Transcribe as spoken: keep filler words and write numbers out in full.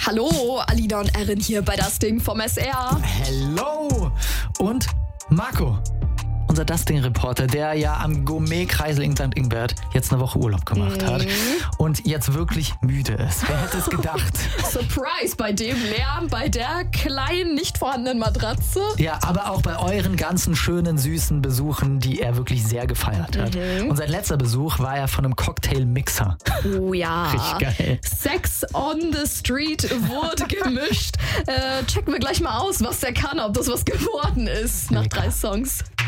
Hallo, Alina und Erin hier bei Das Ding vom S R. Hello! Und Marco, unser Das Ding-Reporter, der ja am Gourmet-Kreisel in Sankt Ingbert jetzt eine Woche Urlaub gemacht hat und jetzt wirklich müde ist. Wer hätte es gedacht? Surprise, bei dem Lärm, bei der kleinen, nicht vorhandenen Matratze. Ja, aber auch bei euren ganzen schönen, süßen Besuchen, die er wirklich sehr gefeiert hat. Mhm. Und sein letzter Besuch war ja von einem Cocktail-Mixer. Oh ja. Richtig geil. Sex on the Street wurde gemischt. Äh, checken wir gleich mal aus, was der kann, ob das was geworden ist nach Lecker. drei Songs.